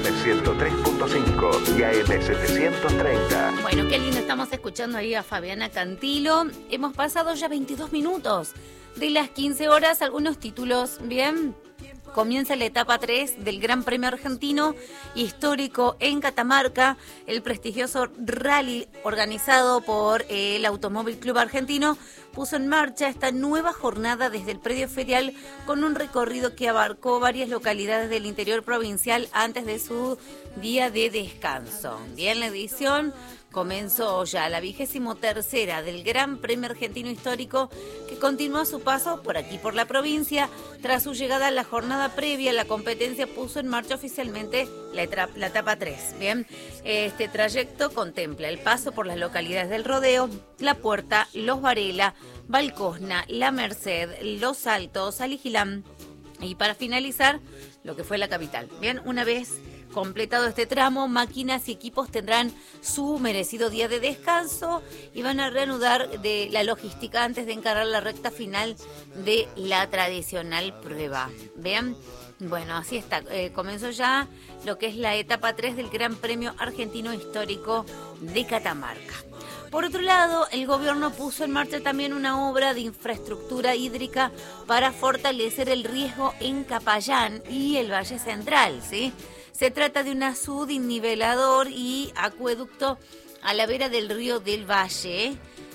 103.5 y AM 730. Bueno, qué lindo, estamos escuchando ahí a Fabiana Cantilo. Hemos pasado ya 22 minutos de las 15 horas, algunos títulos, bien. Comienza la etapa 3 del Gran Premio Argentino histórico en Catamarca, el prestigioso rally organizado por el Automóvil Club Argentino puso en marcha esta nueva jornada desde el predio ferial con un recorrido que abarcó varias localidades del interior provincial antes de su día de descanso. Bien, la edición comenzó ya la 23ª del Gran Premio Argentino Histórico, que continúa su paso por aquí, por la provincia. Tras su llegada a la jornada previa, la competencia puso en marcha oficialmente la etapa 3. Bien, este trayecto contempla el paso por las localidades del Rodeo, La Puerta, Los Varela, Valcosna, La Merced, Los Altos, Aligilán y para finalizar lo que fue la capital. Bien, una vez completado este tramo, máquinas y equipos tendrán su merecido día de descanso y van a reanudar de la logística antes de encarar la recta final de la tradicional prueba. Vean, bueno, así está. Comenzó ya lo que es la etapa 3 del Gran Premio Argentino Histórico de Catamarca. Por otro lado, el gobierno puso en marcha también una obra de infraestructura hídrica para fortalecer el riego en Capayán y el Valle Central, ¿sí? Se trata de un subnivelador y acueducto a la vera del río del Valle.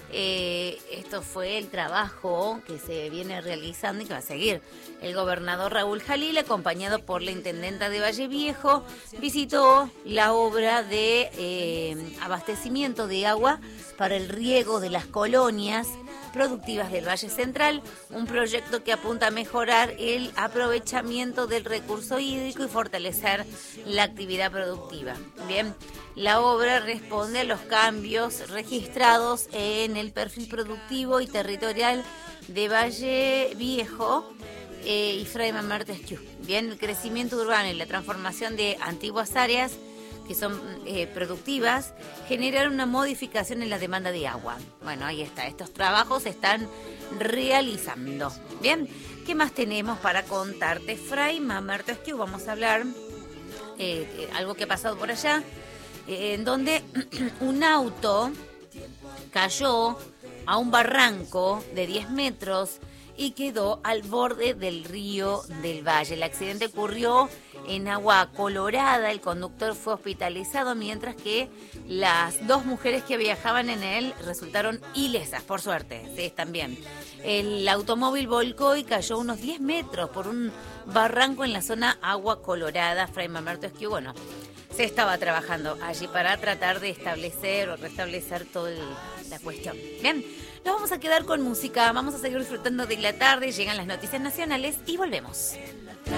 Esto fue el trabajo que se viene realizando y que va a seguir. El gobernador Raúl Jalil, acompañado por la intendenta de Valle Viejo, visitó la obra de abastecimiento de agua para el riego de las colonias productivas del Valle Central, un proyecto que apunta a mejorar el aprovechamiento del recurso hídrico y fortalecer la actividad productiva. Bien, la obra responde a los cambios registrados en el perfil productivo y territorial de Valle Viejo y Fray Mamar Montesquieu. Bien, el crecimiento urbano y la transformación de antiguas áreas que son productivas, generan una modificación en la demanda de agua. Bueno, ahí está, estos trabajos se están realizando. Bien, ¿qué más tenemos para contarte? Fray Mamar Montesquieu, vamos a hablar algo que ha pasado por allá, en donde un auto cayó a un barranco de 10 metros y quedó al borde del río del Valle. El accidente ocurrió en Agua Colorada. El conductor fue hospitalizado, mientras que las dos mujeres que viajaban en él resultaron ilesas, por suerte. Sí, están bien. El automóvil volcó y cayó unos 10 metros por un barranco en la zona Agua Colorada. Fray Mamar Montesquieu, bueno, se estaba trabajando allí para tratar de establecer o restablecer toda la cuestión. Bien, nos vamos a quedar con música, vamos a seguir disfrutando de la tarde, llegan las noticias nacionales y volvemos.